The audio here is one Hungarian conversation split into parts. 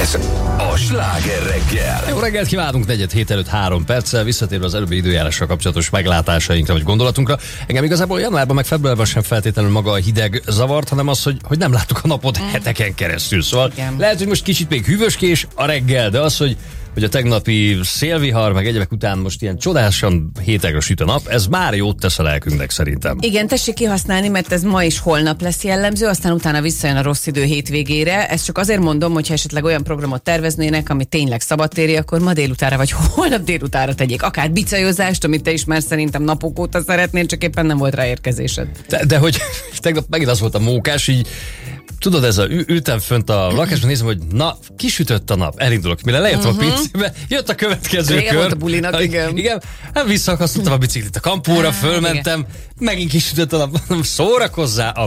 Ez a Sláger reggel. Jó reggelt kívánunk, 4:07 perccel, visszatérve az előbbi időjárással kapcsolatos meglátásainkra vagy gondolatunkra. Engem igazából januárban meg februárban sem feltétlenül maga a hideg zavart, hanem az, hogy nem láttuk a napot heteken keresztül. Szóval lehet, hogy most kicsit még hűvöskés a reggel, de az, hogy a tegnapi szélvihar, meg egyebek után most ilyen csodásan hétegre süt a nap, ez már jót tesz a lelkünknek szerintem. Igen, tessék kihasználni, mert ez ma és holnap lesz jellemző, aztán utána visszajön a rossz idő hétvégére. Ezt csak azért mondom, hogyha esetleg olyan programot terveznének, ami tényleg szabadtéri, akkor ma délutára vagy holnap délutára tegyék. Akár bicajozást, amit te is már szerintem napok óta szeretnél, csak éppen nem volt rá érkezésed. De hogy tegnap megint az volt a mókás, így tudod, ültem fönt a lakásban, nézem, hogy na, kisütött a nap, elindulok, mire lejöttem a pincébe, jött a következő kör. Volt a bulinak, igen. Hát visszaakasztottam a biciklit a kampóra, fölmentem, megint kisütött a nap, szórakozzá.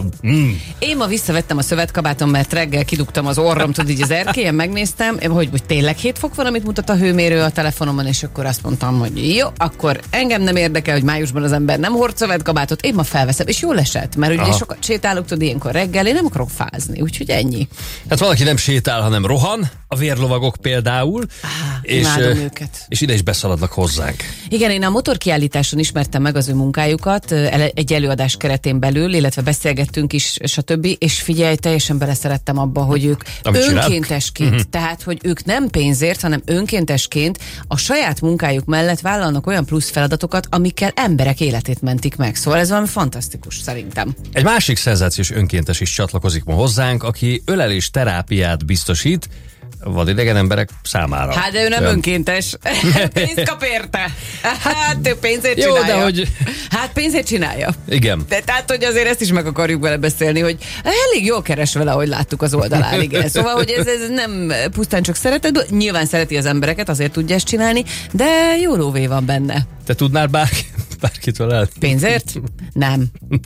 Én ma visszavettem a szövetkabátom, mert reggel kidugtam az orrom, tudod, így az erkélyen megnéztem, hogy tényleg 7 fok van, amit mutat a hőmérő a telefonomon, és akkor azt mondtam, hogy jó, akkor engem nem érdekel, hogy májusban az ember nem hord szövetkabátot, én ma felveszem, és jól esett, mert ugye sokat sétálok, tudod, ilyenkor reggel, én nem akarok fázni, úgyhogy ennyi. Hát valaki nem sétál, hanem rohan, a vérlovagok például, imádom őket. És ide is beszaladnak hozzánk. Igen, én a motorkiállításon ismertem meg az ő munkájukat, egy előadás keretén belül, illetve beszélgettünk is, stb. És figyelj, teljesen beleszerettem abba, hogy ők önkéntesként, tehát, hogy ők nem pénzért, hanem önkéntesként a saját munkájuk mellett vállalnak olyan plusz feladatokat, amikkel emberek életét mentik meg. Szóval ez valami fantasztikus szerintem. Egy másik szenzációs önkéntes is csatlakozik ma hozzánk, aki ölelés terápiát biztosít vadidegen emberek számára. Hát de ő nem önkéntes. Pénzt kap érte. Hát ő pénzért csinálja. Jó, de hogy... Hát pénzért csinálja. Igen. De tehát, hogy azért ezt is meg akarjuk vele beszélni, hogy elég jól keres vele, ahogy láttuk az oldalán. Igen. Szóval, hogy ez nem pusztán csak szeretet, nyilván szereti az embereket, azért tudja ezt csinálni, de jó lóvé van benne. Te tudnál bárkit ölelni? Pénzért? Nem.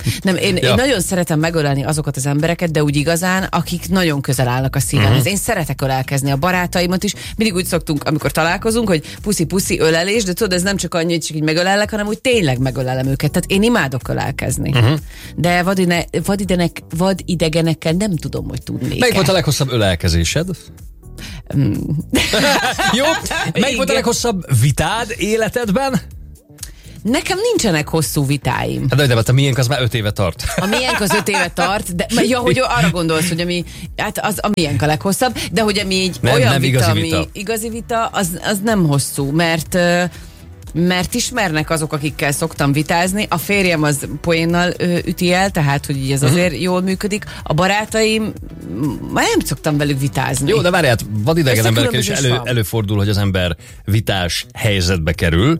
Én nagyon szeretem megölelni azokat az embereket, de úgy igazán, akik nagyon közel állnak a szívemhez. Én szeretek ölelkezni a barátaimat is. Mindig úgy szoktunk, amikor találkozunk, hogy puszi-puszi ölelés, de tudod, ez nem csak annyi, hogy csak így megölellek, hanem úgy tényleg megölelem őket. Tehát én imádok ölelkezni. De vadidegenekkel nem tudom, hogy tudnék. Melyik volt a leghosszabb ölelkezésed? Jó. Melyik volt a leghosszabb vitád életedben? Nekem nincsenek hosszú vitáim. Hát de a miénk az már 5 éve tart. A miénk az 5 éve tart, de hogy arra gondolsz, hogy az a miénk a leghosszabb, de hogy ami így olyan nem vita, igazi ami igazi vita, az nem hosszú, mert ismernek azok, akikkel szoktam vitázni. A férjem az poénnal üti el, tehát, hogy így ez azért jól működik. A barátaim, már nem szoktam velük vitázni. Jó, de várjál, vadidegen emberekkel is előfordul, hogy az ember vitás helyzetbe kerül.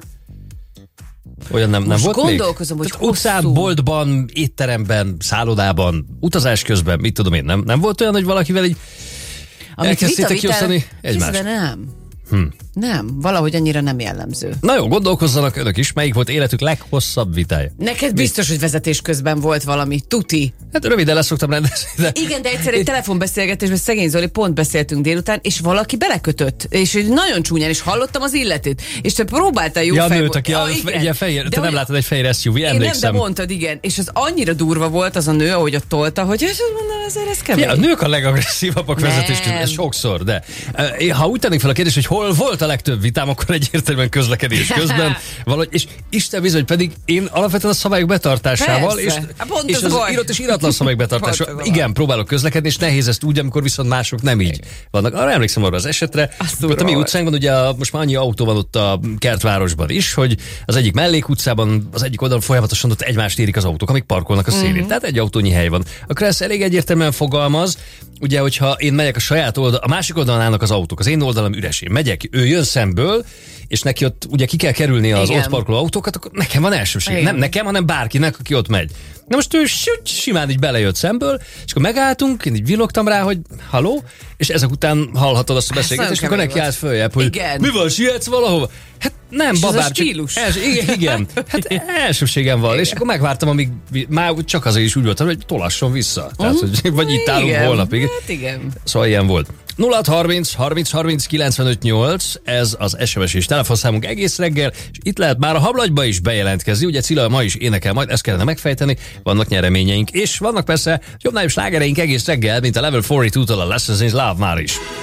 Olyan nem volt gondolkozom, még? Hogy utcán, boltban, étteremben, szállodában, utazás közben, mit tudom én, nem volt olyan, hogy valakivel így elkezdtétek kiosztani egymást? Nem. Nem, valahogy annyira nem jellemző. Na jó, gondolkozzanak önök is, melyik volt életük leghosszabb vitája. Neked biztos, hogy vezetés közben volt valami, tuti. Hát röviden lesz szoktam rendezni. De... Igen, de egyszer egy telefonbeszélgetésben szegény Zoli, pont beszéltünk délután, és valaki belekötött, és nagyon csúnyán, és hallottam az illetőt, és te próbáltál jó fejből. Nőt, aki ilyen fehér, te nem láttad egy fehér SUV, emlékszem. Nem, de mondtad, igen, és az annyira durva volt az a nő, ahogy ott tolta, hogy azért ez kemény. A nők a legagresszívabbak vezetés közben, ez sokszor, de ha úgy tennék fel a kérdést, hogy hol volt a legtöbb vitám, akkor egyértelműen közlekedés közben valahogy, és Isten bizony, pedig én alapvetően a szabályok betartásával, és az írott és iratlan szabályok betartásával, igen, próbálok közlekedni, és nehéz ezt úgy, amikor viszont mások nem így vannak. Arra emlékszem arra az esetre, hogy a mi utcánkban, ugye most már annyi autó van ott a kertvárosban is, hogy az egyik mellékutcában, az egyik oldalon folyamatosan ott egymást érik az autók, amik parkolnak a szélén. Tehát egy autónyi hely van. Akkor ez elég egyértelműen fogalmaz, ugye, hogyha én megyek a saját a másik oldalon állnak az autók, az én oldalam üres, én megyek, ő jön szemből, és neki ott ugye ki kell kerülni az ott parkoló autókat, akkor nekem van elsőség. Nem nekem, hanem bárkinek, aki ott megy. Na most ő simán így belejött szemből, és akkor megálltunk, én így villogtam rá, hogy haló, és ezek után hallhatod azt a beszélgetést, és akkor neki állt följebb, hogy mi van, sietsz valahova? Hát nem, babám, igen, hát elsőségem van, és akkor megvártam, amíg már csak azért is úgy voltam, hogy tolasson vissza. Tehát, hogy, vagy itt állunk holnapig. Hát igen. Szóval ilyen volt. 0630 30 30 95 8, ez az SMS és telefonszámunk egész reggel, és itt lehet már a hablagyba is bejelentkezni, ugye Cilla ma is énekel majd, ezt kellene megfejteni, vannak nyereményeink, és vannak persze jobbnál jobb slágereink egész reggel, mint a Level 42-tól a Lessons in Love már is.